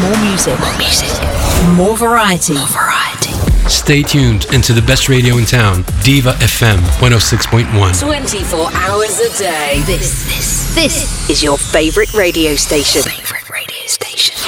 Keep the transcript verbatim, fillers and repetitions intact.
More music. More music. More variety. More variety. Stay tuned into the best radio in town, Diva F M one oh six point one. twenty-four hours a day. This, this, this is your favorite radio station. Favorite radio station.